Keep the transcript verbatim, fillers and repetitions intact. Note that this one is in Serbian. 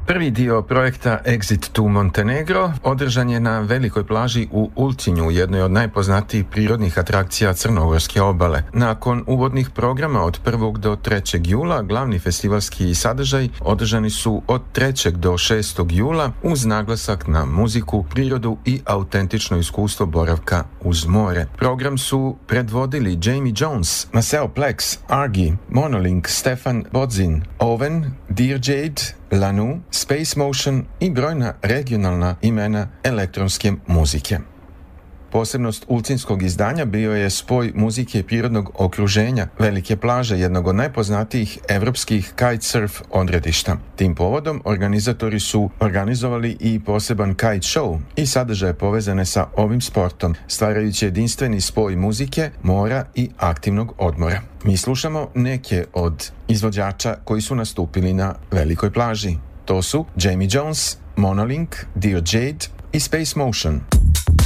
Prvi dio projekta Exit to Montenegro održan je na velikoj plaži u Ulcinju, jednoj od najpoznatijih prirodnih atrakcija Crnogorske obale. Nakon uvodnih programa od prvog do trećeg jula, glavni festivalski sadržaj održani su od trećeg do šestog jula uz naglasak na muziku, prirodu i autentično iskustvo boravka uz more. Program su predvodili Jamie Jones, Maceo Plex, Argy, Monolink, Stefan Bodzin, Owen, Dear Jade, Lanu, Space Motion i brojna regionalna imena elektronske muzike. Posebnost ulcinskog izdanja bio je spoj muzike i prirodnog okruženja, velike plaže, jednog od najpoznatijih evropskih kitesurf odredišta. Tim povodom organizatori su organizovali i poseban kite show i sadržaje povezane sa ovim sportom, stvarajući jedinstveni spoj muzike, mora i aktivnog odmora. Mi slušamo neke od izvođača koji su nastupili na velikoj plaži. To su Jamie Jones, Monolink, Dear Jade i Space Motion.